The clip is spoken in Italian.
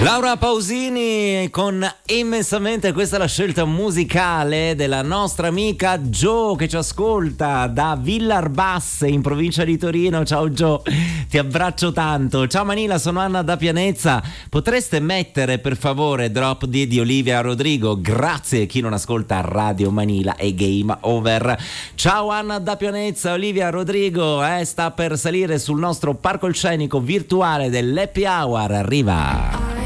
Laura Pausini con Immensamente, questa è la scelta musicale della nostra amica Gio che ci ascolta da Villarbasse in provincia di Torino. Ciao Gio, ti abbraccio tanto. Ciao Manila, sono Anna da Pianezza. Potreste mettere per favore Drop D di Olivia Rodrigo? Grazie. Chi non ascolta Radio Manila e Game Over. Ciao Anna da Pianezza. Olivia Rodrigo sta per salire sul nostro palcoscenico virtuale dell'Happy Hour. Arriva.